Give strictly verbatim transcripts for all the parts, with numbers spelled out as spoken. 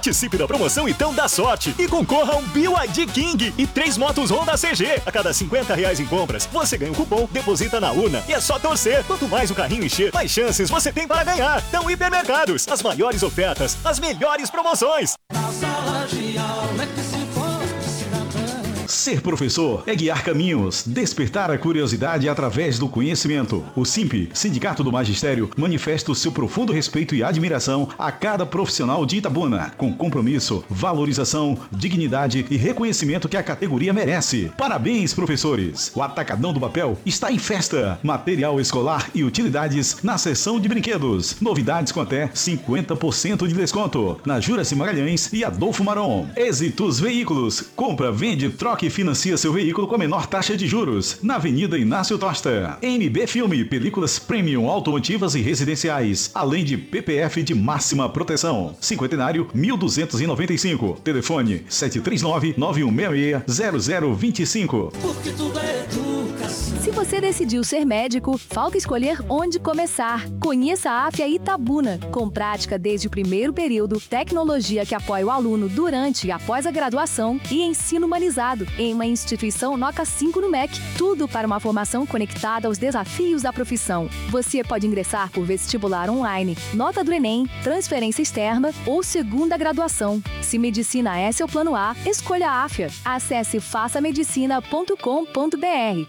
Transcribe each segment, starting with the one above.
Participe da promoção Então Dá Sorte e concorra a um B Y D King e três motos Honda C G. A cada cinquenta reais em compras, você ganha um cupom, deposita na urna e é só torcer. Quanto mais o carrinho encher, mais chances você tem para ganhar. Então, Hipermercados, as maiores ofertas, as melhores promoções. Na sala de aula é que se forma cidadão. Ser professor é guiar caminhos, despertar a curiosidade através do conhecimento. O SIMP, Sindicato do Magistério, manifesta o seu profundo respeito e admiração a cada profissional de Itabuna, com compromisso, valorização, dignidade e reconhecimento que a categoria merece. Parabéns, professores! O Atacadão do Papel está em festa. Material escolar e utilidades na seção de brinquedos. Novidades com até cinquenta por cento de desconto na Juraci Magalhães e Adolfo Maron. Êxitos Veículos. Compra, vende, troca e financia seu veículo com a menor taxa de juros. Na Avenida Inácio Tosta. M B Filme, películas premium automotivas e residenciais, além de P P F de máxima proteção. Cinquentenário mil duzentos e noventa e cinco. Telefone sete três nove, nove um seis seis, zero zero dois cinco. Porque tudo é educação. Se você decidiu ser médico, falta escolher onde começar. Conheça a AFIA Itabuna, com prática desde o primeiro período, tecnologia que apoia o aluno durante e após a graduação e ensino humanizado, em uma instituição nota cinco no M E C, tudo para uma formação conectada aos desafios da profissão. Você pode ingressar por vestibular online, nota do Enem, transferência externa ou segunda graduação. Se medicina é seu plano A, escolha a AFIA. Acesse faça medicina ponto com ponto br.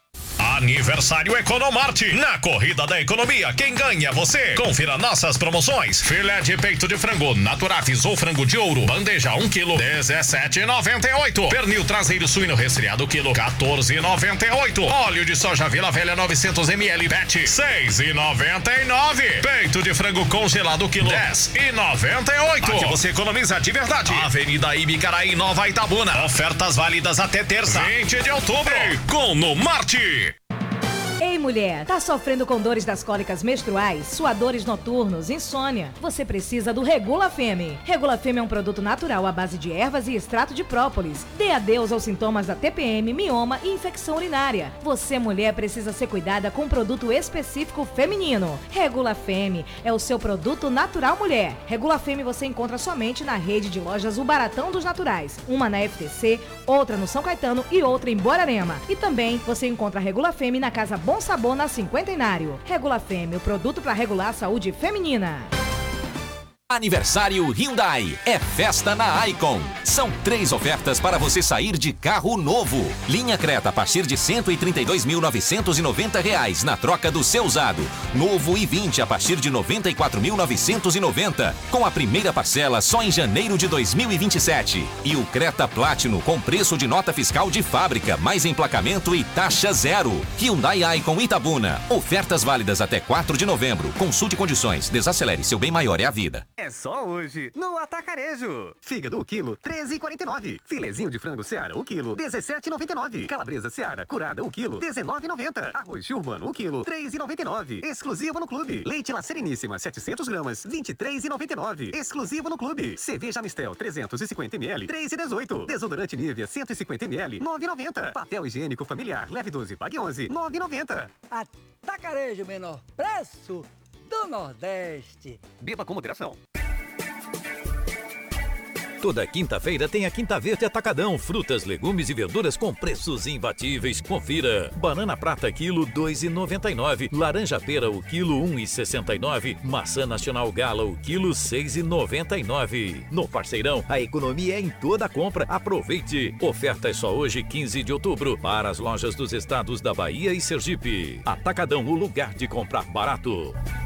Aniversário Economarte. Na Corrida da Economia, quem ganha é você. Confira nossas promoções. Filé de peito de frango Naturatis ou frango de ouro, bandeja um quilo, dezessete e noventa e oito. Pernil traseiro suíno resfriado quilo, quatorze e noventa e oito. Óleo de soja Vila Velha novecentos mililitros, P E T, seis e noventa e nove. Peito de frango congelado quilo, dez e noventa e oito. Aqui você economiza de verdade. Avenida Ibicaraí, Nova Itabuna. Ofertas válidas até terça, vinte de outubro. Economarte. Ei, mulher, tá sofrendo com dores das cólicas menstruais, suadores noturnos, insônia? Você precisa do Regula Femme. Regula Femme é um produto natural à base de ervas e extrato de própolis. Dê adeus aos sintomas da T P M, mioma e infecção urinária. Você, mulher, precisa ser cuidada com um produto específico feminino. Regula Femme é o seu produto natural mulher. Regula Femme você encontra somente na rede de lojas O Baratão dos Naturais. Uma na F T C, outra no São Caetano e outra em Borarema. E também você encontra a Regula Femme na Casa Bom Sabor na Cinquentenário. Regula Femme, o produto para regular a saúde feminina. Aniversário Hyundai. É festa na Icon. São três ofertas para você sair de carro novo. Linha Creta a partir de cento e trinta e dois mil novecentos e noventa reais na troca do seu usado. Novo i vinte a partir de noventa e quatro mil novecentos e noventa, com a primeira parcela só em janeiro de dois mil e vinte e sete. E o Creta Platinum com preço de nota fiscal de fábrica, mais emplacamento e taxa zero. Hyundai Icon Itabuna. Ofertas válidas até quatro de novembro. Consulte condições. Desacelere, seu bem maior é a vida. É só hoje, no Atacarejo. Fígado o quilo, treze e quarenta e nove. Filezinho de frango Seara o quilo, dezessete e noventa e nove. Calabresa Seara curada o quilo, dezenove e noventa. Arroz urbano o quilo, três e noventa e nove. Exclusivo no clube. Leite La Sereníssima, setecentos gramas, vinte e três e noventa e nove. Exclusivo no clube. Cerveja Mistel, trezentos e cinquenta mililitros, três e dezoito. Desodorante Nivea, cento e cinquenta mililitros, nove e noventa. Papel higiênico familiar, leve doze, pague onze, nove e noventa. Atacarejo, menor preço do Nordeste. Beba com moderação. Toda quinta-feira tem a Quinta Verde Atacadão. Frutas, legumes e verduras com preços imbatíveis. Confira. Banana prata quilo dois e noventa e nove. Laranja pera o quilo um e sessenta e nove. Maçã nacional gala o quilo seis e noventa e nove. No Parceirão, a economia é em toda a compra. Aproveite. Oferta é só hoje, quinze de outubro, para as lojas dos estados da Bahia e Sergipe. Atacadão, o lugar de comprar barato.